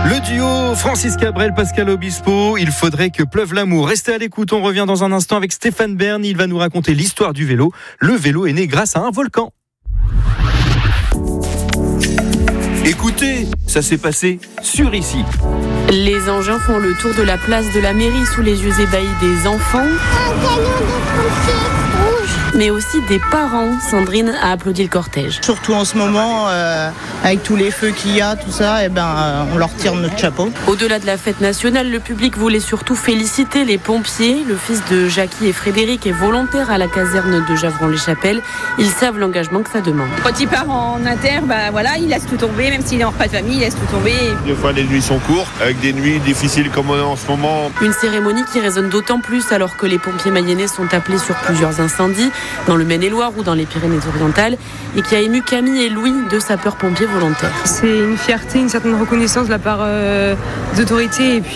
Le duo Francis Cabrel, Pascal Obispo, il faudrait que pleuve l'amour. Restez à l'écoute, on revient dans un instant avec Stéphane Bern. Il va nous raconter l'histoire du vélo. Le vélo est né grâce à un volcan. Écoutez, ça s'est passé sur ici. Les engins font le tour de la place de la mairie sous les yeux ébahis des enfants. Un camion de pompiers rouge. Mais aussi des parents. Sandrine a applaudi le cortège. Surtout en ce moment, avec tous les feux qu'il y a, tout ça, on leur tire notre chapeau. Au-delà de la fête nationale, le public voulait surtout féliciter les pompiers. Le fils de Jackie et Frédéric est volontaire à la caserne de Javron-les-Chapelles. Ils savent l'engagement que ça demande. Quand il part en inter, il laisse tout tomber, même s'il est en repas de famille, il laisse tout tomber. Des fois, les nuits sont courtes, avec des nuits difficiles comme on est en ce moment. Une cérémonie qui résonne d'autant plus alors que les pompiers mayennais sont appelés sur plusieurs incendies, dans le Maine-et-Loire ou dans les Pyrénées-Orientales, et qui a ému Camille et Louis, deux sapeurs-pompiers volontaires. C'est une fierté, une certaine reconnaissance de la part des autorités et puis